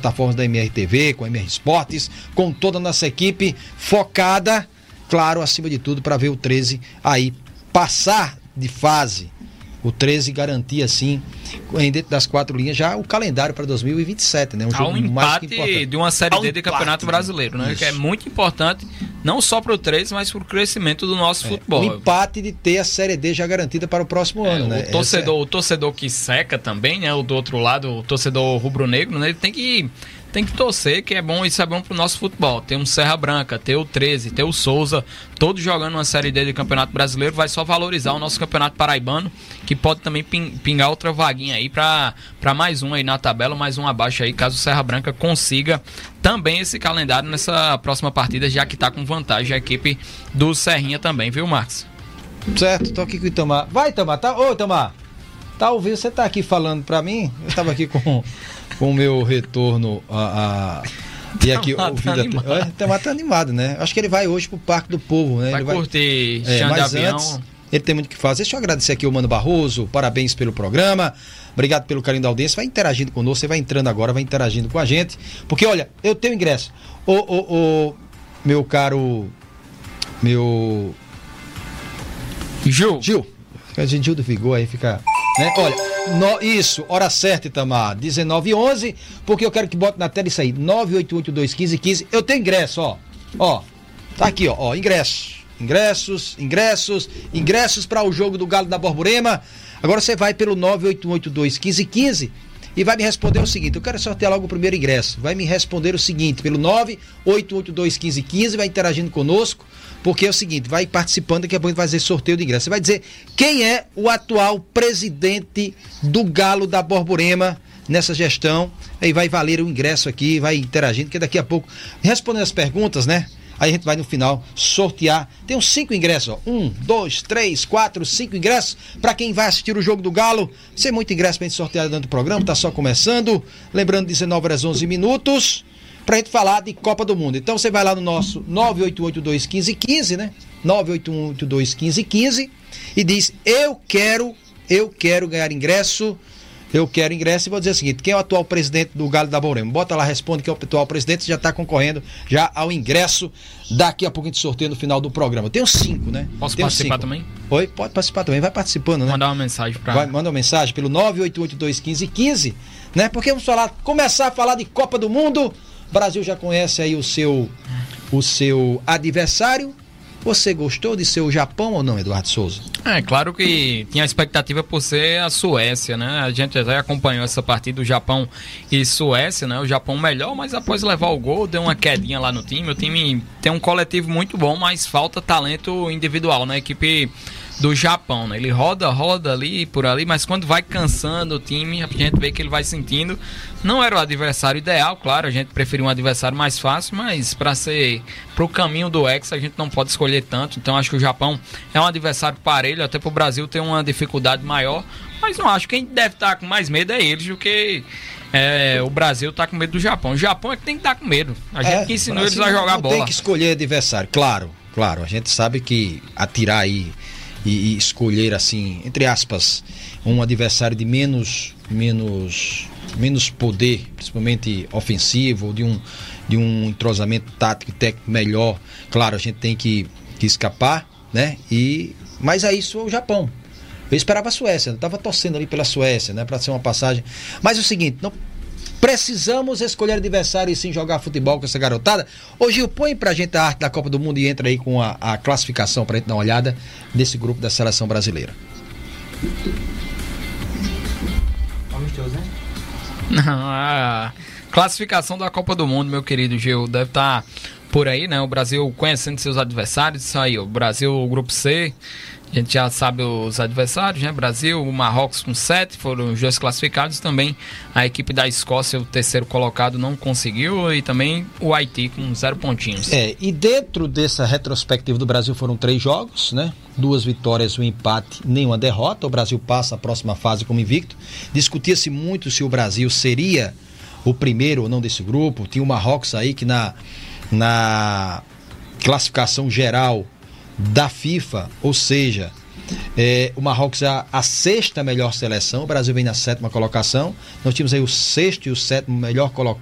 plataformas da MRTV, com a MR Esportes, com toda a nossa equipe focada, claro, acima de tudo, para ver o 13 aí passar de fase. O 13 garantia, assim, dentro das 4 linhas, já o calendário para 2027, né? Há um empate de uma Série D de Campeonato Brasileiro, né? Isso. Que é muito importante, não só para o 13, mas para o crescimento do nosso futebol. O empate de ter a Série D já garantida para o próximo ano, né? O torcedor que seca também, né? O do outro lado, o torcedor rubro-negro, né? Ele tem que torcer, que é bom, isso é bom pro nosso futebol. Tem um Serra Branca, tem o 13, tem o Souza, todos jogando uma Série D de Campeonato Brasileiro, vai só valorizar o nosso Campeonato Paraibano, que pode também pingar outra vaguinha aí pra mais um aí na tabela, mais um abaixo aí, caso o Serra Branca consiga também esse calendário nessa próxima partida, já que tá com vantagem a equipe do Serrinha também, viu, Marcos? Certo, tô aqui com o Itamar. Vai, Itamar, tá? Ô, Itamar, tá ouvindo? Você tá aqui falando pra mim? Eu tava aqui com o meu retorno e aqui o vídeo. Itamar tá animado, né? Acho que ele vai hoje pro Parque do Povo, né? Vai ele curtir chão de avião. Antes, ele tem muito o que fazer. Deixa eu agradecer aqui o Mano Barroso, parabéns pelo programa, obrigado pelo carinho da audiência, vai interagindo conosco, você vai entrando agora, vai interagindo com a gente, porque olha, eu tenho ingresso. Meu caro, Gil, a gente Gil do Vigor aí fica, né? Olha, isso, hora certa, Itamar, 19h11, porque eu quero que bote na tela isso aí, 988-215-15, eu tenho ingresso, ó, tá aqui, ó, ingressos para o jogo do Galo da Borborema. Agora você vai pelo 988-215-15 e vai me responder o seguinte, eu quero sortear logo o primeiro ingresso, vai me responder o seguinte, pelo 988-215-15, vai interagindo conosco, porque é o seguinte, vai participando, daqui a pouco a gente vai fazer sorteio de ingresso. Você vai dizer quem é o atual presidente do Galo da Borborema nessa gestão, aí vai valer o ingresso aqui, vai interagindo, que daqui a pouco, respondendo as perguntas, né? Aí a gente vai no final sortear. Tem uns 5 ingressos, ó. 1, 2, 3, 4, 5 ingressos para quem vai assistir o jogo do Galo. Sem muito ingresso pra gente sortear dentro do programa, tá só começando. Lembrando, 19h11, pra gente falar de Copa do Mundo. Então você vai lá no nosso 988-215-15, né? 988-215-15 e diz: eu quero ganhar ingresso. Eu quero ingresso e vou dizer o seguinte, quem é o atual presidente do Galo da Borborema? Bota lá, responde que é o atual presidente, já está concorrendo já ao ingresso. Daqui a pouco a gente sorteia no final do programa. Tem 5, né? Posso participar também? Oi, pode participar também, vai participando, né? Mandar uma mensagem para... Manda uma mensagem pelo 988-215-15, né? Porque vamos começar a falar de Copa do Mundo. O Brasil já conhece aí o seu adversário. Você gostou de ser o Japão ou não, Eduardo Souza? É, claro que tinha a expectativa por ser a Suécia, né? A gente até acompanhou essa partida do Japão e Suécia, né? O Japão melhor, mas após levar o gol, deu uma quedinha lá no time. O time tem um coletivo muito bom, mas falta talento individual na equipe do Japão, né? Ele roda ali, por ali, mas quando vai cansando o time, a gente vê que ele vai sentindo. Não era o adversário ideal, claro, a gente preferiu um adversário mais fácil, mas para o caminho do Hexa a gente não pode escolher tanto, então acho que o Japão é um adversário parelho, até para o Brasil ter uma dificuldade maior, mas não acho que quem deve estar com mais medo é eles do que o Brasil tá com medo do Japão. O Japão é que tem que estar com medo, a gente que ensinou eles a jogar bola. Tem que escolher adversário, claro, a gente sabe que atirar aí e escolher assim, entre aspas, um adversário de menos poder, principalmente ofensivo, de um entrosamento tático e técnico melhor, claro, a gente tem que escapar, né? Mas é isso, o Japão. Eu esperava a Suécia, eu estava torcendo ali pela Suécia, né? Para ser uma passagem. Mas é o seguinte, não precisamos escolher adversário e sim jogar futebol com essa garotada. Ô Gil, põe pra gente a arte da Copa do Mundo e entra aí com a classificação pra gente dar uma olhada nesse grupo da seleção brasileira. Não, a classificação da Copa do Mundo, meu querido Gil, deve estar por aí, né? O Brasil conhecendo seus adversários, isso aí, o Brasil, o grupo C, a gente já sabe os adversários, né? Brasil, o Marrocos com 7, foram os 2 classificados, também a equipe da Escócia, o terceiro colocado, não conseguiu, e também o Haiti com 0 pontinhos. E dentro dessa retrospectiva do Brasil foram 3 jogos, né? 2 vitórias, 1 empate, nenhuma derrota. O Brasil passa a próxima fase como invicto. Discutia-se muito se o Brasil seria o primeiro ou não desse grupo. Tinha o Marrocos aí que na classificação geral da FIFA, ou seja, o Marrocos é a 6ª melhor seleção, o Brasil vem na 7ª colocação. Nós tínhamos aí o 6º e o 7º melhor colocados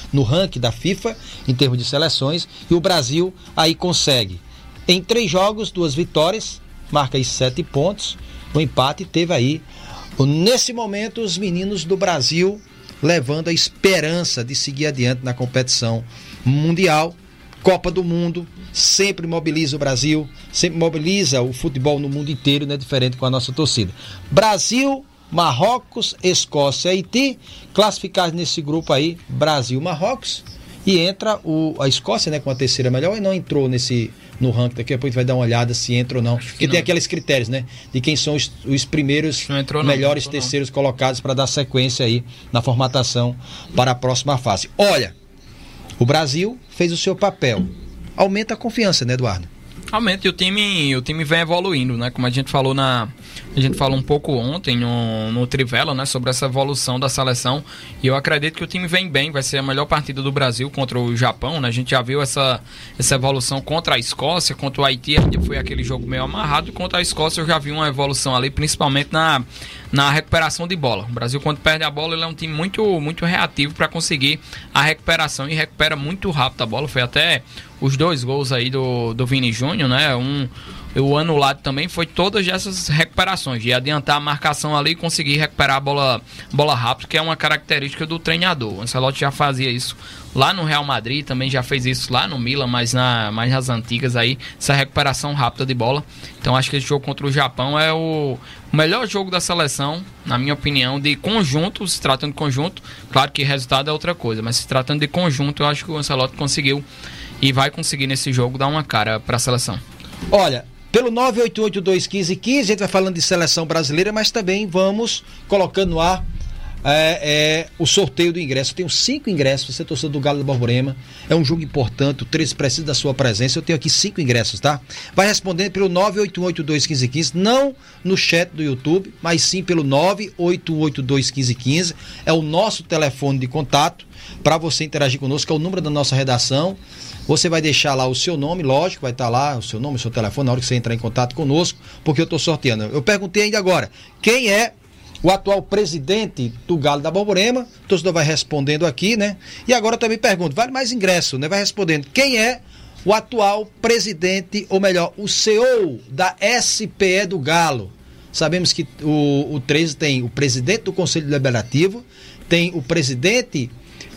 no ranking da FIFA, em termos de seleções, e o Brasil aí consegue, em 3 jogos, 2 vitórias, marca aí 7 pontos, o empate teve aí, nesse momento, os meninos do Brasil levando a esperança de seguir adiante na competição mundial. Copa do Mundo sempre mobiliza o Brasil, sempre mobiliza o futebol no mundo inteiro, não é diferente com a nossa torcida. Brasil, Marrocos, Escócia e Haiti, classificados nesse grupo aí, Brasil, Marrocos, e entra a Escócia, né, com a terceira melhor, e não entrou no ranking, daqui a pouco a gente vai dar uma olhada se entra ou não, porque tem aqueles critérios, né, de quem são os primeiros melhores terceiros colocados para dar sequência aí na formatação para a próxima fase. Olha, o Brasil fez o seu papel, aumenta a confiança, né, Eduardo? Aumenta, e o time vem evoluindo, né? Como a gente falou um pouco ontem no Trivela, né? Sobre essa evolução da seleção. E eu acredito que o time vem bem, vai ser a melhor partida do Brasil contra o Japão, né? A gente já viu essa evolução contra a Escócia, contra o Haiti, foi aquele jogo meio amarrado, e contra a Escócia eu já vi uma evolução ali, principalmente na recuperação de bola. O Brasil, quando perde a bola, ele é um time muito, muito reativo para conseguir a recuperação, e recupera muito rápido a bola. Foi até os 2 gols aí do Vini Júnior, né? O anulado também foi todas essas recuperações, de adiantar a marcação ali e conseguir recuperar a bola rápido, que é uma característica do treinador. O Ancelotti já fazia isso lá no Real Madrid, também já fez isso lá no Milan, mas mais nas antigas aí, essa recuperação rápida de bola. Então acho que esse jogo contra o Japão é o melhor jogo da seleção, na minha opinião, de conjunto, se tratando de conjunto. Claro que resultado é outra coisa, mas se tratando de conjunto, eu acho que o Ancelotti conseguiu e vai conseguir nesse jogo dar uma cara para a seleção. Olha, pelo 988-215-15, a gente vai falando de seleção brasileira, mas também vamos colocando no ar o sorteio do ingresso. Eu tenho 5 ingressos, você torcedor do Galo da Borborema, é um jogo importante, o 13 precisa da sua presença. Eu tenho aqui 5 ingressos, tá? Vai respondendo pelo 988-215-15, não no chat do YouTube, mas sim pelo 988-215-15, é o nosso telefone de contato para você interagir conosco, é o número da nossa redação. Você vai deixar lá o seu nome, lógico, vai estar lá o seu nome, o seu telefone, na hora que você entrar em contato conosco, porque eu estou sorteando. Eu perguntei ainda agora, quem é o atual presidente do Galo da Borborema? O torcedor vai respondendo aqui, né? E agora eu também pergunto, vale mais ingresso, né? Vai respondendo, quem é o atual presidente, ou melhor, o CEO da SPE do Galo? Sabemos que o 13 tem o presidente do Conselho Deliberativo, tem o presidente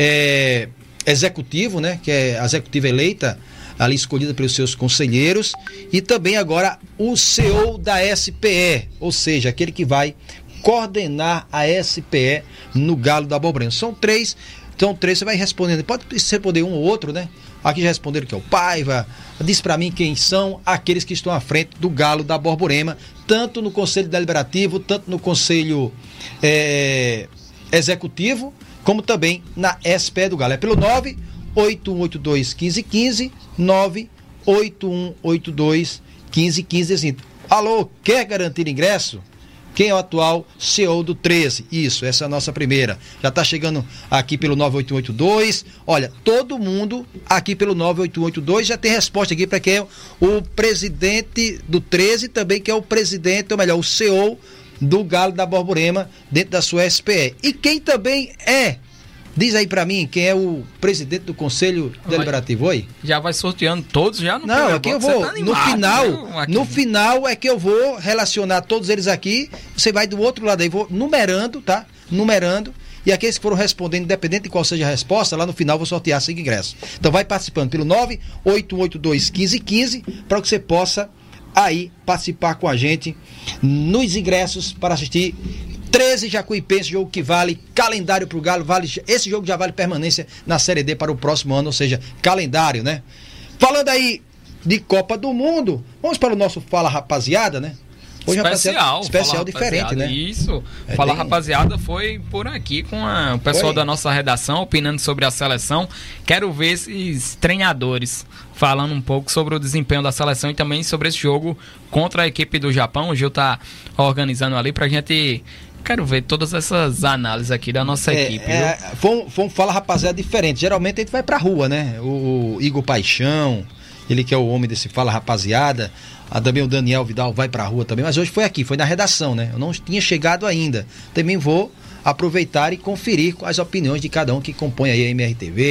executivo, né, que é a executiva eleita, ali escolhida pelos seus conselheiros, e também agora o CEO da SPE, ou seja, aquele que vai coordenar a SPE no Galo da Borborema. São 3, então 3 você vai respondendo, pode responder um ou outro, né? Aqui já responderam que é o Paiva. Diz para mim quem são aqueles que estão à frente do Galo da Borborema, tanto no Conselho Deliberativo, tanto no Conselho Executivo, como também na SPE do Galo. É pelo 981821515, 981821515. Assim, alô, quer garantir ingresso? Quem é o atual CEO do 13? Isso, essa é a nossa primeira. Já está chegando aqui pelo 98182. Olha, todo mundo aqui pelo 98182 já tem resposta aqui para quem é o presidente do 13, também que é o presidente, ou melhor, o CEO do Galo da Borborema, dentro da sua SPE. E quem também diz aí pra mim, quem é o presidente do Conselho Deliberativo, oi? Já vai sorteando todos já? Não, aqui eu vou, tá animado, no final é que eu vou relacionar todos eles aqui, você vai do outro lado aí, vou numerando, tá? Numerando, e aqueles que foram respondendo, independente de qual seja a resposta, lá no final eu vou sortear 5 ingressos. Então vai participando pelo 981821515, para que você possa aí participar com a gente nos ingressos para assistir 13 Jacuipense, jogo que vale calendário pro Galo, esse jogo já vale permanência na Série D para o próximo ano, ou seja, calendário, né? Falando aí de Copa do Mundo, vamos para o nosso Fala Rapaziada, né? Hoje especial diferente, né? Isso. Fala Rapaziada foi por aqui com o pessoal da nossa redação, opinando sobre a seleção. Quero ver esses treinadores falando um pouco sobre o desempenho da seleção e também sobre esse jogo contra a equipe do Japão. O Gil tá organizando ali pra gente. Quero ver todas essas análises aqui da nossa equipe. Vamos falar Rapaziada diferente. Geralmente a gente vai pra rua, né? O Igor Paixão, ele que é o homem desse Fala Rapaziada. Também o Daniel Vidal vai pra rua também. Mas hoje foi aqui, foi na redação, né? Eu não tinha chegado ainda. Também vou aproveitar e conferir as opiniões de cada um que compõe aí a MRTV.